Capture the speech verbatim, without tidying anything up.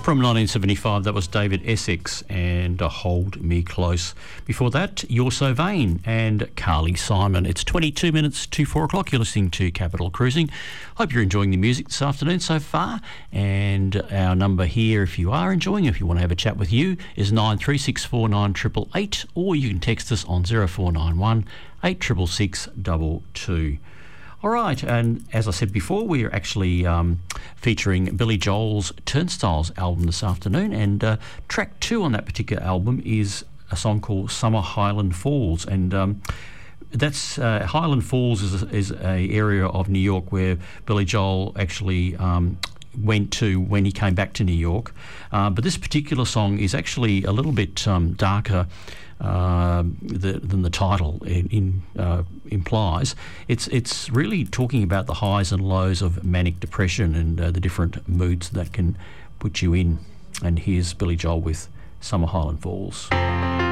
From nineteen seventy-five, that was David Essex and uh, Hold Me Close. Before that, You're So Vain and Carly Simon. It's twenty-two minutes to four o'clock. You're listening to Capital Cruising. Hope you're enjoying the music this afternoon so far. And our number here, if you are enjoying, if you want to have a chat with you, is nine three six four nine eight eight eight, or you can text us on zero four nine one eight six six six two two. All right, and as I said before, we are actually um, featuring Billy Joel's Turnstiles album this afternoon, and uh, track two on that particular album is a song called Summer Highland Falls, and um, that's uh, Highland Falls is a, is a area of New York where Billy Joel actually um, went to when he came back to New York. Uh, but this particular song is actually a little bit um, darker uh, the, than the title in, in, uh, implies. It's it's really talking about the highs and lows of manic depression and uh, the different moods that can put you in. And here's Billy Joel with Summer Highland Falls.